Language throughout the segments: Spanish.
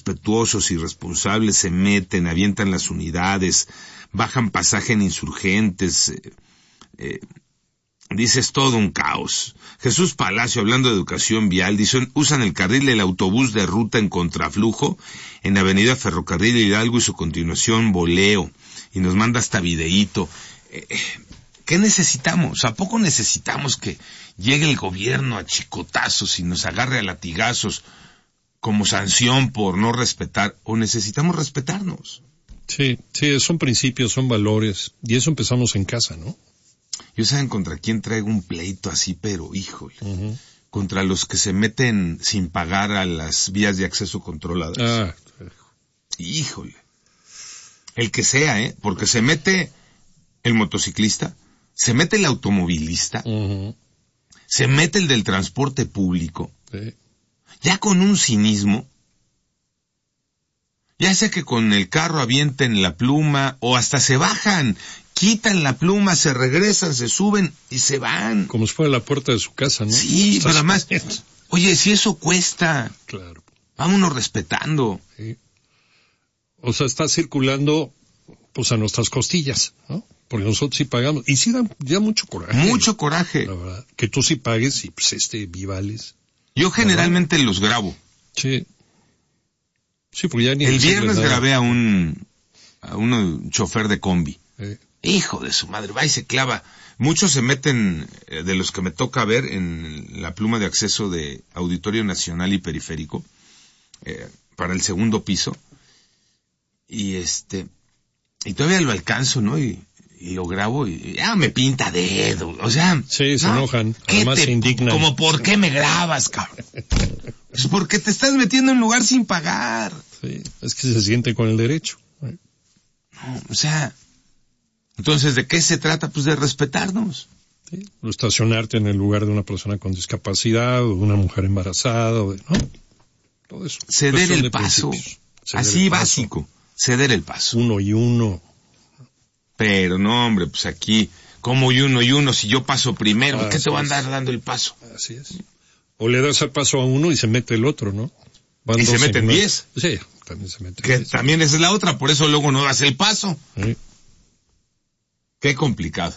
irrespetuosos, irresponsables se meten, avientan las unidades, bajan pasaje en Insurgentes, dice, es todo un caos. Jesús Palacio, hablando de educación vial, dice, usan el carril del autobús de ruta en contraflujo en Avenida Ferrocarril Hidalgo y su continuación Boleo, y nos manda hasta videíto. ¿Qué necesitamos? ¿A poco necesitamos que llegue el gobierno a chicotazos y nos agarre a latigazos como sanción por no respetar? ¿O necesitamos respetarnos? Sí, son principios, son valores, y eso empezamos en casa, ¿no? Yo saben contra quién traigo un pleito así, pero híjole, contra los que se meten sin pagar a las vías de acceso controladas. Híjole. El que sea, porque se mete el motociclista, se mete el automovilista, se mete el del transporte público, ya con un cinismo, ya sea que con el carro avienten la pluma o hasta se bajan, quitan la pluma, se regresan, se suben y se van. Como si fuera la puerta de su casa, ¿no? Sí, pero además, oye, si eso cuesta, claro, vámonos respetando. Sí. O sea, está circulando, pues, a nuestras costillas, ¿no? Porque nosotros sí pagamos. Y sí da ya mucho coraje. Mucho coraje. La verdad. Que tú sí pagues y, pues, vivales. Yo generalmente los grabo. Sí. Sí, porque ya ni... El viernes grabé a un chofer de combi. Hijo de su madre, va y se clava. Muchos se meten, de los que me toca ver, en la pluma de acceso de Auditorio Nacional y Periférico, para el segundo piso, y todavía lo alcanzo, ¿no? Y lo grabo y ya me pinta dedo, o sea... Sí, se enojan, además se indignan. Como, ¿por qué me grabas, cabrón? Pues porque te estás metiendo en un lugar sin pagar. Sí, es que se siente con el derecho. No, o sea... Entonces, ¿de qué se trata? Pues de respetarnos. Sí, o estacionarte en el lugar de una persona con discapacidad, o de una mujer embarazada, ¿no? Todo eso. Ceder el paso. Así básico. Ceder el paso. Uno y uno. Pero no, hombre, pues aquí, ¿cómo y uno si yo paso primero? ¿Por qué te va a andar dando el paso? Así es. O le das el paso a uno y se mete el otro, ¿no? Y se meten 10. Sí, también se meten 10. Que también esa es la otra, por eso luego no das el paso. Sí. Qué complicado.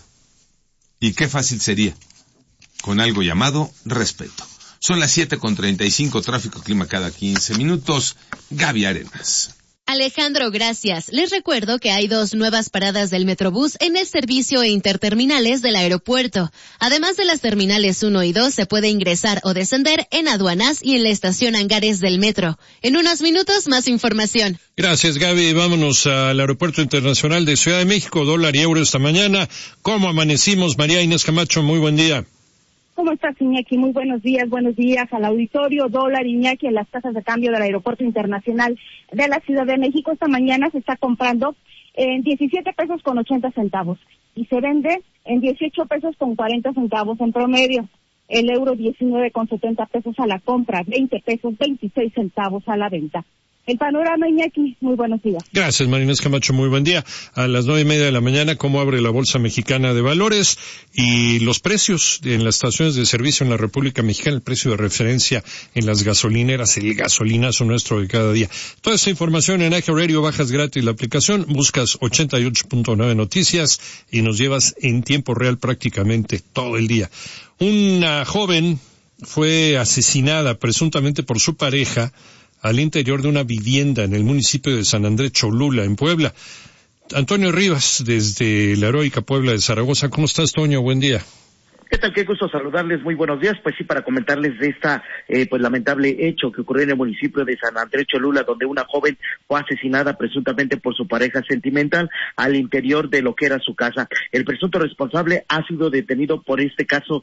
Y qué fácil sería. Con algo llamado respeto. Son las 7:35, tráfico, clima cada 15 minutos. Gaby Arenas. Alejandro, gracias. Les recuerdo que hay 2 nuevas paradas del Metrobús en el servicio e interterminales del aeropuerto. Además de las terminales 1 y 2, se puede ingresar o descender en aduanas y en la estación Hangares del Metro. En unos minutos, más información. Gracias, Gaby. Vámonos al Aeropuerto Internacional de Ciudad de México, dólar y euro esta mañana. ¿Cómo amanecimos? María Inés Camacho, muy buen día. ¿Cómo estás, Iñaki? Muy buenos días al auditorio. Dólar, Iñaki, en las tasas de cambio del Aeropuerto Internacional de la Ciudad de México. Esta mañana se está comprando en 17 pesos con 80 centavos y se vende en 18 pesos con 40 centavos en promedio. El euro 19 con 70 pesos a la compra, 20 pesos 26 centavos a la venta. El panorama, Iñaki, muy buenos días. Gracias, María Inés Camacho, muy buen día. A las 9:30 de la mañana, ¿cómo abre la Bolsa Mexicana de Valores? Y los precios en las estaciones de servicio en la República Mexicana, el precio de referencia en las gasolineras, el gasolinazo nuestro de cada día. Toda esta información en AG Radio, bajas gratis la aplicación, buscas 88.9 Noticias y nos llevas en tiempo real prácticamente todo el día. Una joven fue asesinada presuntamente por su pareja al interior de una vivienda en el municipio de San Andrés Cholula, en Puebla. Antonio Rivas, desde la heroica Puebla de Zaragoza. ¿Cómo estás, Toño? Buen día. ¿Qué tal? Qué gusto saludarles, muy buenos días. Pues sí, para comentarles de esta lamentable hecho que ocurrió en el municipio de San Andrés Cholula, donde una joven fue asesinada presuntamente por su pareja sentimental al interior de lo que era su casa. El presunto responsable ha sido detenido por este caso,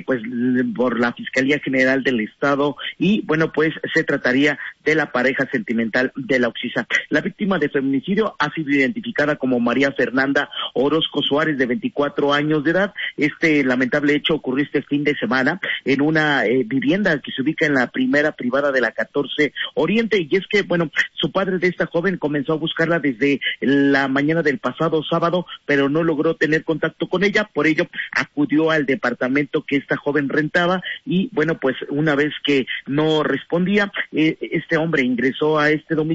por la Fiscalía General del Estado y, bueno, pues se trataría de la pareja sentimental de la Oxisa. La víctima de feminicidio ha sido identificada como María Fernanda Orozco Suárez, de 24 años de edad. Este lamentable hecho ocurrió este fin de semana en una vivienda que se ubica en la primera privada de la 14 Oriente, y es que, bueno, su padre de esta joven comenzó a buscarla desde la mañana del pasado sábado, pero no logró tener contacto con ella. Por ello acudió al departamento que esta joven rentaba y, bueno, pues una vez que no respondía, este hombre ingresó a este domicilio